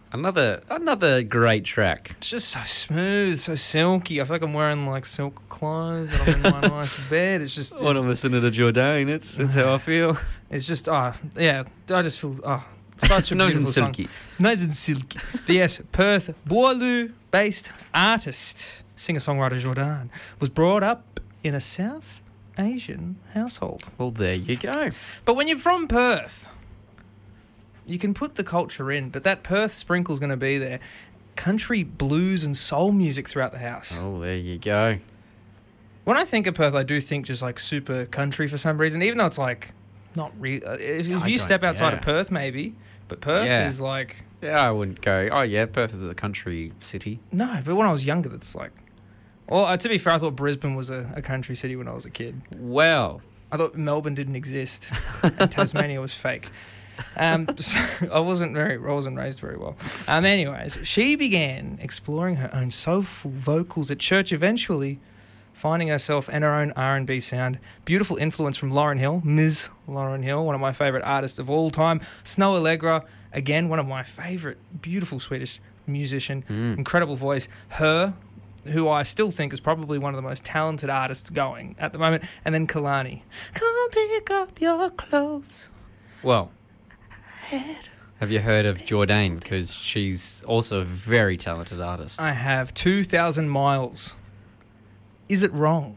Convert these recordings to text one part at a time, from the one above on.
Another great track. It's just so smooth, so silky. I feel like I'm wearing like silk clothes and I'm in my nice bed. It's just... When I'm listening to Jourdain, it's how I feel. It's just, yeah, I just feel, such a Nice beautiful and song. silky. Nice and silky. But yes, Perth, Boorloo-based artist, singer-songwriter Jourdain, was brought up in a South Asian household. Well, there you go. But when you're from Perth, you can put the culture in, but that Perth sprinkle's going to be there. Country, blues, and soul music throughout the house. Oh, there you go. When I think of Perth, I do think just like super country for some reason, even though it's like not real. If you step outside of Perth, maybe, but Perth is like... Yeah, I wouldn't go, oh yeah, Perth is a country city. No, but when I was younger, that's like... Well, to be fair, I thought Brisbane was a country city when I was a kid. Well... I thought Melbourne didn't exist and Tasmania was fake. So I wasn't raised very well. Anyways, she began exploring her own soulful vocals at church, eventually finding herself and her own R&B sound. Beautiful influence from Lauryn Hill, Ms. Lauryn Hill, one of my favourite artists of all time. Snow Allegra, again, one of my favourite, beautiful Swedish musician, incredible voice. Her, who I still think is probably one of the most talented artists going at the moment. And then Kalani. Come pick up your clothes. Well, have you heard of Jourdain? Because she's also a very talented artist. I have 2,000 Miles. Is it wrong?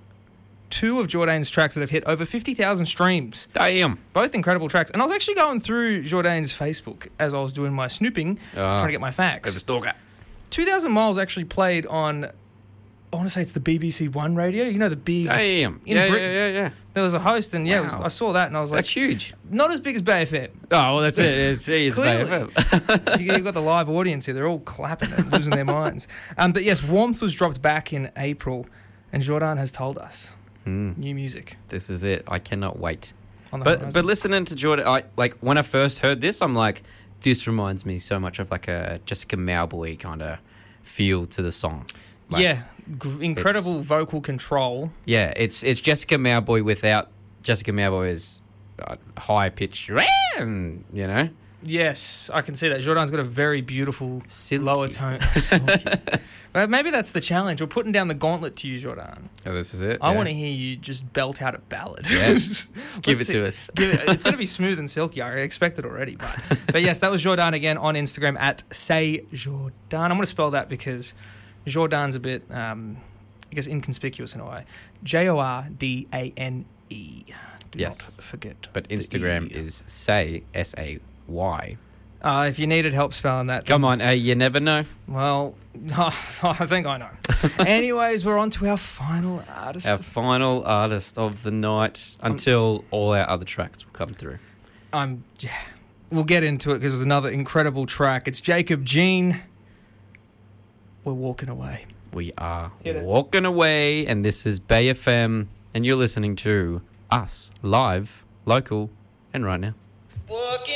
2 of Jourdain's tracks that have hit over 50,000 streams. Damn. Both incredible tracks. And I was actually going through Jourdain's Facebook as I was doing my snooping, trying to get my facts. Bit of a stalker. 2,000 Miles actually played on, I want to say it's the BBC One radio. You know, the big... Damn. In Britain. Yeah. There was a host, and Wow. I saw that, and I was like... That's huge. Not as big as Bay FM. Oh, well, that's it. It's Clearly. You've got the live audience here. They're all clapping and losing their minds. But yes, Warmth was dropped back in April, and Jourdain has told us new music. This is it. I cannot wait. But listening to Jourdain, when I first heard this, I'm like, this reminds me so much of like a Jessica Mauboy kind of feel to the song. Incredible vocal control. Yeah, it's Jessica Mauboy without Jessica Mauboy's high pitched, you know. Yes, I can see that. Jourdain's got a very beautiful Silky. lower tone. Silky. But maybe that's the challenge. We're putting down the gauntlet to you, Jourdain. Oh, this is it. I want to hear you just belt out a ballad. Yeah. Give it to us. It's going to be smooth and silky. I expect it already. But yes, that was Jourdain again on Instagram at Say Jourdain. I'm going to spell that because Jourdain's a bit, I guess, inconspicuous in a way. Jordane. Do not forget. But Instagram is Say, S-A-Y. If you needed help spelling that... Come on, you never know. Well, I think I know. Anyways, we're on to our final artist. Our final artist of the night until all our other tracks will come through. We'll get into it because it's another incredible track. It's Jacob Jean. We're walking away. We are walking away, and this is Bay FM, and you're listening to us live, local, and right now.